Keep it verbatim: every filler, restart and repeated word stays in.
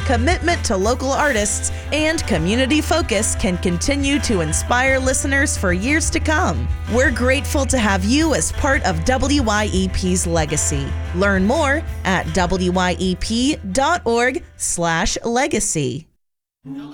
commitment to local artists, and community focus can continue to inspire listeners for years to come. We're grateful to have you as part of W Y E P's legacy. Learn more at W Y E P dot org slash legacy.